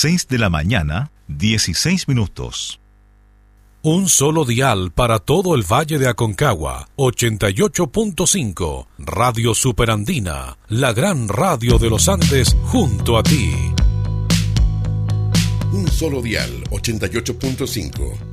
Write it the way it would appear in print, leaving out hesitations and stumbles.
6 de la mañana, 16 minutos. Un solo dial para todo el Valle de Aconcagua, 88.5, Radio Superandina, la gran radio de los Andes junto a ti. Un solo dial, 88.5.